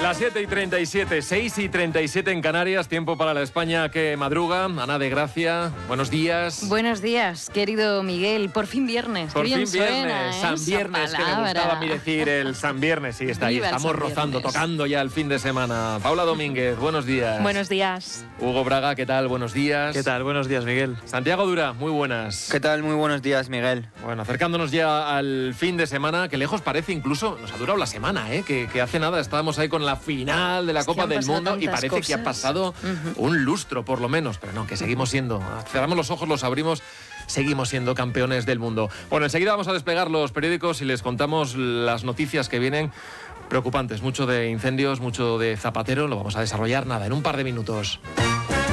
Las 7:37, 6:37 en Canarias, tiempo para la España que madruga. Ana de Gracia, buenos días. Buenos días, querido Miguel. Por fin viernes. Por fin suena, viernes, San Viernes, que me gustaba a mí decir el San Viernes. Sí, está ahí, Viva el estamos San rozando, Viernes. tocando ya el fin de semana. Paula Domínguez, buenos días. Buenos días. Hugo Braga, ¿qué tal? Buenos días. ¿Qué tal? Buenos días, Miguel. Santiago Dura, muy buenas. ¿Qué tal? Muy buenos días, Miguel. Bueno, acercándonos ya al fin de semana, que lejos parece incluso, nos ha durado la semana, que hace nada estábamos ahí con la final de la Es que Copa han del pasado Mundo y tantas parece que ha cosas. pasado un lustro por lo menos, pero no, que seguimos siendo, cerramos los ojos, los abrimos, seguimos siendo campeones del mundo. Bueno, enseguida vamos a desplegar los periódicos y les contamos las noticias que vienen preocupantes, mucho de incendios, mucho de Zapatero, lo vamos a desarrollar nada, en un par de minutos.